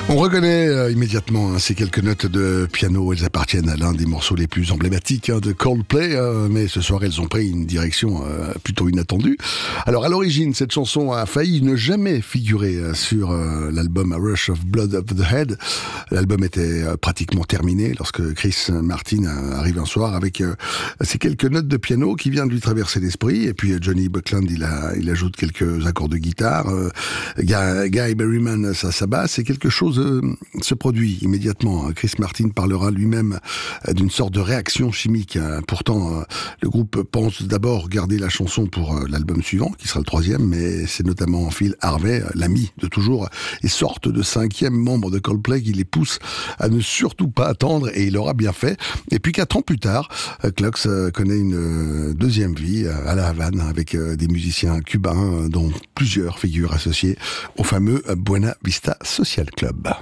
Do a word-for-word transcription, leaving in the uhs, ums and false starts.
On reconnaît euh, immédiatement hein, ces quelques notes de piano. Elles appartiennent à l'un des morceaux les plus emblématiques hein, de Coldplay, euh, mais ce soir elles ont pris une direction euh, plutôt inattendue. Alors à l'origine, cette chanson a failli ne jamais figurer euh, sur euh, l'album A Rush of Blood of the Head. L'album était euh, pratiquement terminé lorsque Chris Martin euh, arrive un soir avec euh, ces quelques notes de piano qui viennent de lui traverser l'esprit. Et puis euh, Johnny Buckland, il, a, il ajoute quelques accords de guitare. Euh, Guy, Guy Berryman, ça, ça basse. Et quelque chose euh, se produit immédiatement. Chris Martin parlera lui-même euh, d'une sorte de réaction chimique. Pourtant, euh, le groupe pense d'abord garder la chanson pour euh, l'album suivant, qui sera le troisième, mais c'est notamment Phil Harvey, l'ami de toujours, et sorte de cinquième membre de Coldplay qui les pousse à ne surtout pas attendre, et il aura bien fait. Et puis quatre ans plus tard, euh, Clocks euh, connaît une euh, deuxième vie euh, à La Havane avec euh, des musiciens cubains, euh, dont plusieurs figurent associées au fameux Buena Vista Social Club.